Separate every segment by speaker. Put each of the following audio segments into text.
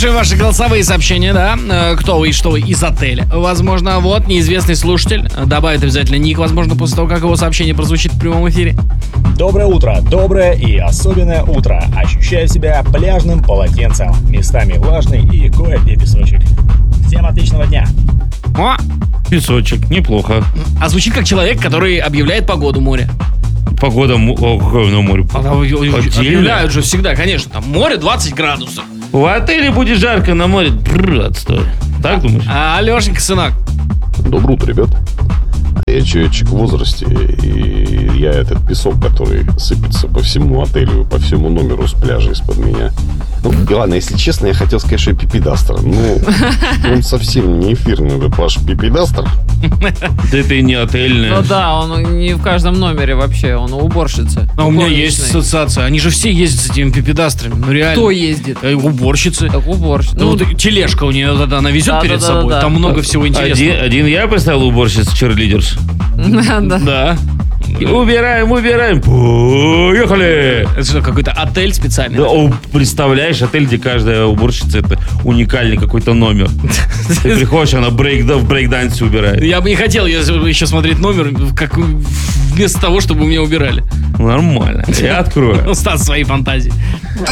Speaker 1: Слушаем ваши голосовые сообщения, да? Кто вы и что вы из отеля. Возможно, вот неизвестный слушатель добавит обязательно ник, возможно, после того, как его сообщение прозвучит в прямом эфире.
Speaker 2: Доброе утро, доброе и особенное утро. Ощущаю себя пляжным полотенцем. Местами влажный и кое-где песочек. Всем отличного дня.
Speaker 1: О,
Speaker 3: Песочек, неплохо.
Speaker 1: а звучит как человек, который объявляет погоду моря.
Speaker 3: Погода на море.
Speaker 1: Объявляют же всегда, конечно. Там море 20 градусов.
Speaker 3: В отеле будет жарко, на море отстой. Так думаешь?
Speaker 1: А Алешенька, сынок.
Speaker 4: Доброе утро, ребят. Я человечек в возрасте, и я этот песок, который сыпется по всему отелю, по всему номеру с пляжа из-под меня. Ну, и ладно, если честно, я хотел сказать, что я пипедастер. Ну, он совсем не эфирный, этот ваш пипедастер.
Speaker 3: Да это и не отельная.
Speaker 5: Ну да, он не в каждом номере вообще, он уборщица.
Speaker 1: А у меня есть ассоциация. Они же все ездят с этими пипедастрами. Ну реально.
Speaker 5: Кто ездит?
Speaker 1: Уборщицы.
Speaker 5: Так, уборщица.
Speaker 1: Ну, вот тележка у нее, она везет перед собой.
Speaker 5: да.
Speaker 1: Там много всего интересного.
Speaker 3: Один я представил уборщиц черлидерс.
Speaker 5: Да.
Speaker 1: Да.
Speaker 3: Убираем. Поехали!
Speaker 1: Это что, какой-то отель специальный?
Speaker 3: Да, представляешь, отель, где каждая уборщица — это уникальный какой-то номер. Ты приходишь, она в брейк-дансе убирает.
Speaker 1: Я бы не хотел еще смотреть номер, как вместо того, чтобы у меня убирали.
Speaker 3: Нормально, я открою.
Speaker 1: Стас своей фантазии.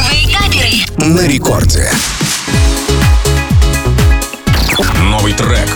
Speaker 6: Вейкаперы.
Speaker 7: На рекорде. Новый трек